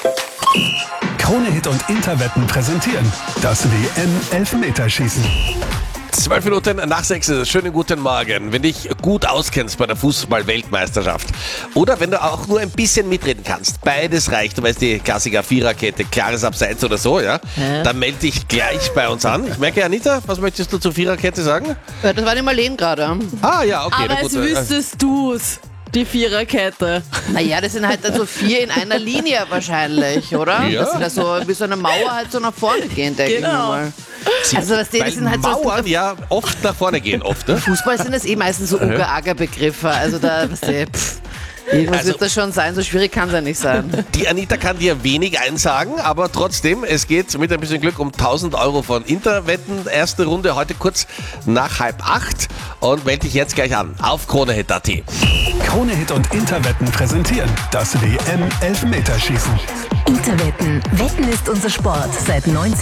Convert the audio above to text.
Krone-Hit und Interwetten präsentieren das WM-Elfmeterschießen. 12 Minuten nach 6 ist es. Schönen guten Morgen. Wenn du dich gut auskennst bei der Fußball-Weltmeisterschaft oder wenn du auch nur ein bisschen mitreden kannst, beides reicht. Du weißt, die Klassiker Viererkette, klares Abseits oder so, ja? Dann melde dich gleich bei uns an. Ich merke, Anita, was möchtest du zur Viererkette sagen? Ja, das war die Marlene gerade. Ah ja, okay. Aber als wüsstest du's, die Viererkette. Naja, das sind halt also 4 in einer Linie wahrscheinlich, oder? Ja. Das sind also wie so eine Mauer halt so nach vorne gehen, denke ich mir Genau. mal. Also was die Weil sind halt Mauern so... ja oft nach vorne gehen, oft. Ne? Fußball sind das meistens so Uger-Ager-Begriffe. Also da, weißt du, irgendwas Also- wird das schon sein, so schwierig kann es ja nicht sein. Die Anita kann dir wenig einsagen, aber trotzdem, es geht mit ein bisschen Glück um 1.000 Euro von Interwetten. Erste Runde heute kurz nach 7:30 und melde dich jetzt gleich an auf KroneHit.at. Krone-Hit und Interwetten präsentieren das WM-Elfmeterschießen. Interwetten. Wetten ist unser Sport seit 19